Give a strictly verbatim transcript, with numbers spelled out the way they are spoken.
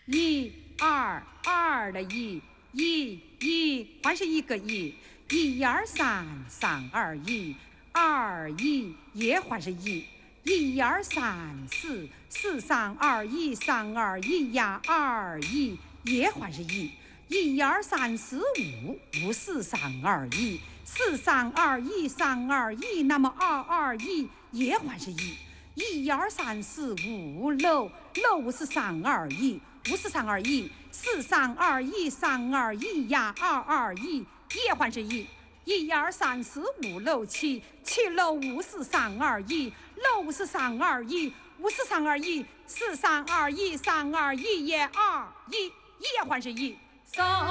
一二二的一，一一还是一个一，一二三三二一，二一也还是一，一二三四四三二一三二一呀，二一也还是一，一二三四五五四三二一，四三二一三二一，那么二二一也还是一。一二三四五六六五是三二一，五是三二一，四三二一三二一呀，二二一也还是一，一二三四五六七七六五是三二一，六五是三二一，五是三二一，四三二一三二一也二一也还是一。